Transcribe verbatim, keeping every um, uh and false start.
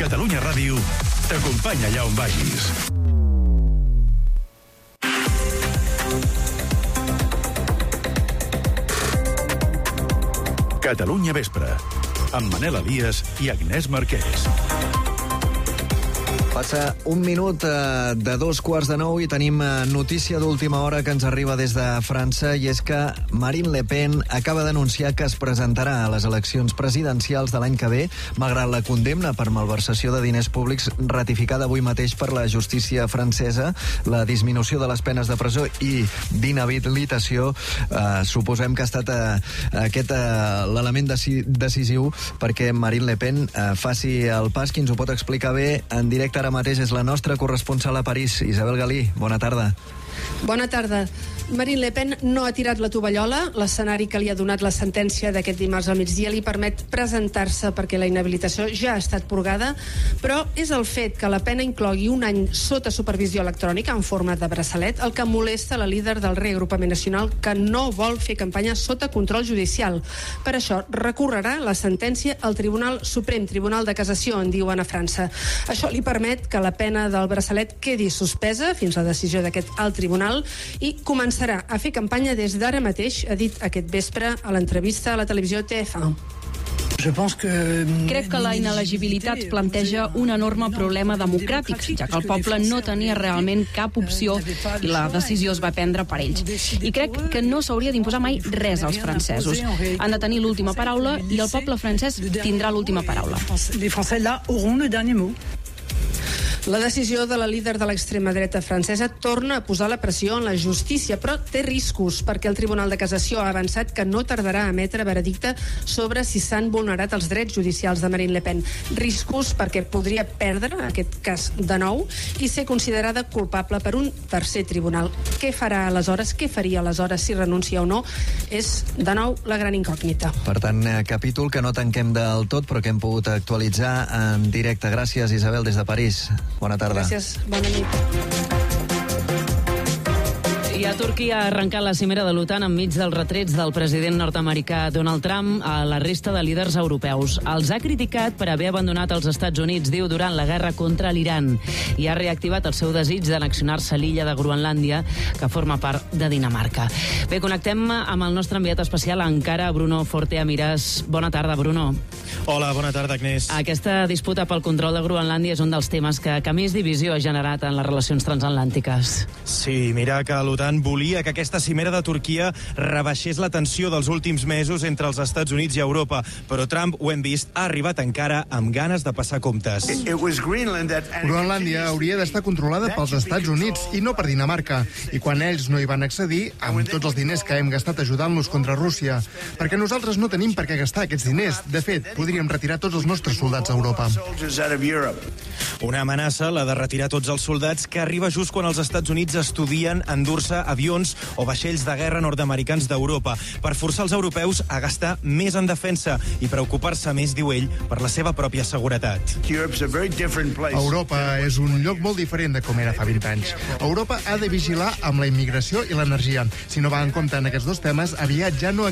Catalunya Ràdio t'acompanya allà on vagis. Catalunya Vespre, amb Manel Elias i Agnès Marquès. Passa un minut eh, de dos quarts de nou i tenim eh, notícia d'última hora que ens arriba des de França, i és que Marine Le Pen acaba d'anunciar que es presentarà a les eleccions presidencials de l'any que ve, malgrat la condemna per malversació de diners públics ratificada avui mateix per la justícia francesa. La disminució de les penes de presó i d'inhabilitació eh, suposem que ha estat eh, aquest eh, l'element deci decisiu perquè Marine Le Pen eh, faci el pas. Qui ens ho pot explicar bé en directe ara mateix és la nostra corresponsal a París, Isabel Galí. Bona tarda. Bona tarda. Marine Le Pen no ha tirat la tovallola. L'escenari que li ha donat la sentència d'aquest dimarts al migdia li permet presentar-se perquè la inhabilitació ja ha estat purgada, però és el fet que la pena inclogui un any sota supervisió electrònica en forma de braçalet el que molesta la líder del reagrupament nacional, que no vol fer campanya sota control judicial. Per això recorrerà la sentència al Tribunal Suprem, Tribunal de Cassació, en diuen a França. Això li permet que la pena del braçalet quedi suspesa fins a la decisió d'aquest alt tribunal i començarà a fer campanya des d'ara mateix, ha dit aquest vespre a l'entrevista a la televisió T F un. Crec que la inelegibilitat planteja un enorme problema democràtic, ja que el poble no tenia realment cap opció i la decisió es va prendre per ells. I crec que no s'hauria d'imposar mai res als francesos. Han de tenir l'última paraula i el poble francès tindrà l'última paraula. La decisió de la líder de l'extrema dreta francesa torna a posar la pressió en la justícia, però té riscos, perquè el Tribunal de Cassació ha avançat que no tardarà a emetre veredicte sobre si s'han vulnerat els drets judicials de Marine Le Pen. Riscos perquè podria perdre aquest cas de nou i ser considerada culpable per un tercer tribunal. Què farà aleshores? Què faria aleshores si renuncia o no? És, de nou, la gran incògnita. Per tant, capítol que no tanquem del tot, però que hem pogut actualitzar en directe. Gràcies, Isabel, des de París. Bona tarda. Gràcies, bona nit. I a Turquia ha arrencat la cimera de l'OTAN enmig dels retrets del president nord-americà Donald Trump a la resta de líders europeus. Els ha criticat per haver abandonat els Estats Units, diu, durant la guerra contra l'Iran, i ha reactivat el seu desig d'annexionar-se a l'illa de Groenlàndia, que forma part de Dinamarca. Bé, connectem amb el nostre enviat especial a Ankara, Bruno Forte Amiras. Bona tarda, Bruno. Hola, bona tarda, Agnès. Aquesta disputa pel control de Groenlàndia és un dels temes que, que més divisió ha generat en les relacions transatlàntiques. Sí, mira que l'OTAN volia que aquesta cimera de Turquia rebaixés la tensió dels últims mesos entre els Estats Units i Europa, però Trump, ho hem vist, ha arribat encara amb ganes de passar comptes. Groenlàndia hauria d'estar controlada pels Estats Units i no per Dinamarca, i quan ells no hi van accedir, amb tots els diners que hem gastat ajudant-los contra Rússia, perquè nosaltres no tenim per què gastar aquests diners. De fet, podríem retirar tots els nostres soldats a Europa. Una amenaça, la de retirar tots els soldats, que arriba just quan els Estats Units estudien endur-se avions o vaixells de guerra nord-americans d'Europa per forçar els europeus a gastar més en defensa i preocupar-se més, diu ell, per la seva pròpia seguretat. Europa és un lloc molt diferent de com era fa vint anys. Europa ha de vigilar amb la immigració i l'energia. Si no va en compte en aquests dos temes, aviat ja no